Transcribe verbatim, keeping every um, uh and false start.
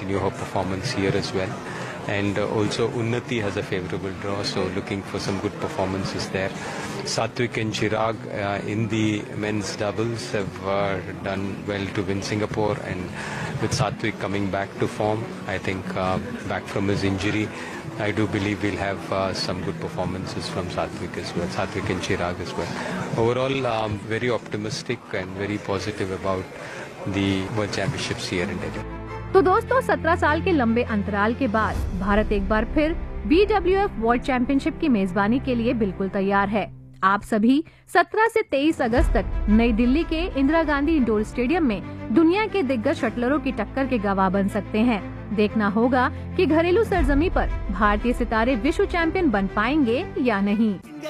continue her performance here as well. And uh, also Unnati has a favorable draw, so looking for some good performances there. Satwik and Chirag uh, in the men's doubles have uh, done well to win Singapore, and with Satwik coming back to form, I think uh, back from his injury, I do believe we'll have uh, some good performances from Satwik as well, Satwik and Chirag as well. Overall, um, very optimistic and very positive about the World Championships here in Delhi. तो दोस्तों, सत्रह साल के लंबे अंतराल के बाद भारत एक बार फिर B W F world championship की मेजबानी के लिए बिल्कुल तैयार है। आप सभी सत्रह से तेईस अगस्त तक नई दिल्ली के इंदिरा गांधी इंडोर स्टेडियम में दुनिया के दिग्गज शटलरों की टक्कर के गवाह बन सकते हैं। देखना होगा कि घरेलू सरजमी पर भारतीय सितारे विश्व चैंपियन बन पाएंगे या नहीं।